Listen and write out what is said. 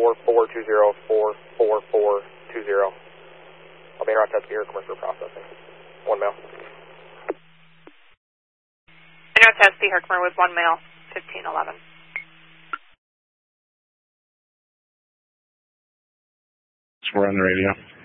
4420444420. I'll be in Rochester here, commercial processing. 1 male. In Rochester, Herkimer with 1 male, 1511. We're on the radio.